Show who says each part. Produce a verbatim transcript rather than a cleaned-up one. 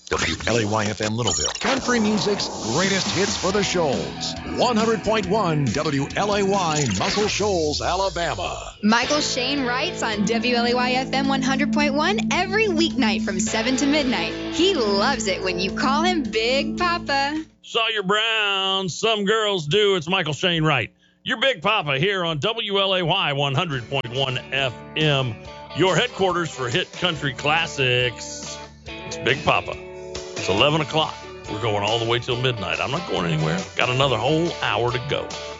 Speaker 1: W L A Y F M Littleville, country music's greatest hits for the Shoals. one hundred point one W L A Y, Muscle Shoals, Alabama.
Speaker 2: Michael Shane writes on W L A Y F M one hundred point one every weeknight from seven to midnight. He loves it when you call him Big Papa.
Speaker 3: Sawyer Brown, some girls do. It's Michael Shane Wright, your Big Papa here on W L A Y one hundred point one F M, your headquarters for hit country classics. It's Big Papa. It's eleven o'clock. We're going all the way till midnight. I'm not going anywhere. Got another whole hour to go.